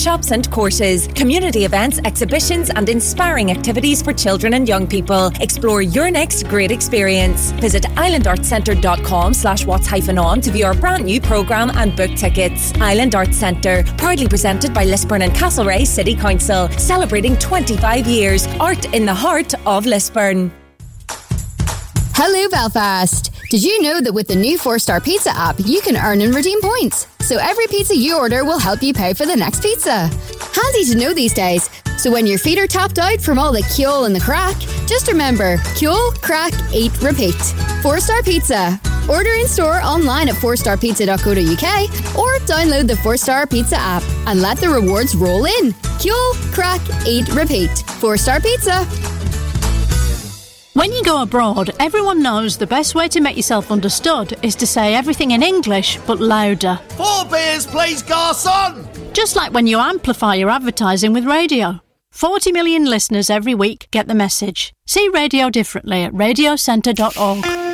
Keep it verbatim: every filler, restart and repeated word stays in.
workshops and courses, community events, exhibitions and inspiring activities for children and young people. Explore your next great experience. Visit islandartscentre.com slash what's hyphen on to view our brand new programme and book tickets. Island Arts Centre, proudly presented by Lisburn and Castlereagh City Council, celebrating twenty-five years. Art in the heart of Lisburn. Hello Belfast! Did you know that with the new four star Pizza app, you can earn and redeem points? So every pizza you order will help you pay for the next pizza. Handy to know these days. So when your feet are tapped out from all the Kjol and the crack, just remember, Kjol, crack, eat, repeat. four star Pizza. Order in store online at four star pizza dot co dot uk or download the four star Pizza app and let the rewards roll in. Kjol, crack, eat, repeat. four star Pizza. When you go abroad, everyone knows the best way to make yourself understood is to say everything in English, but louder. Four beers, please, garçon! Just like when you amplify your advertising with radio. forty million listeners every week get the message. See radio differently at radio centre dot org.